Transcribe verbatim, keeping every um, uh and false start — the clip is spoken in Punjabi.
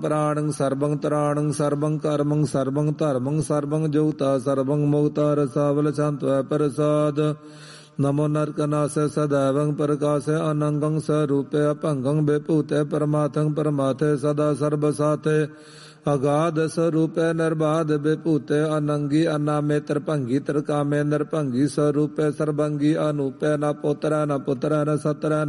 ਪ੍ਰਾਣੰ ਸਰਬੰ ਤਰਾਣੰ ਸਰਬੰ ਕਰਮੰ ਸਰਬੰ ਧਰਮੰ ਸਰਬੰ ਜੋਗਤਾ ਸਰਬੰ ਮੁਕਤਾ ਰਸਾਵਲ ਸ਼ਾਂਤਵੈ ਪ੍ਰਸਾਦ ਨਮੋ ਨਰਕਨਾਸੈ ਸਦੈਵੰ ਪ੍ਰਕਾਸ਼ੈ ਅਨੰਗੰ ਸਰੂਪੇ ਅਭੰਗੰ ਵਿਭੂਤੈ ਪਰਮਾਤੰ ਪਰਮਾਥੇ ਸਦਾ ਸਰਬ ਸਾਥੇ ਅਗਾਧ ਸਰੂਪੇ ਨਿਰਬਾਧ ਵਿਭੂਤੇ ਅਨੰਗੀ ਅਨਾਮੇ ਤਰਭੰਗੀ ਤਰਕਾਮੇ ਨਿਰਭੰਗੀ ਸਰੂਪੇ ਸਰਬੰਗੀ ਅਨੂਪੇ ਨ ਪੁੱਤਰੈ ਨ ਪੁੱਤਰੈ ਨ ਸਤਰੈ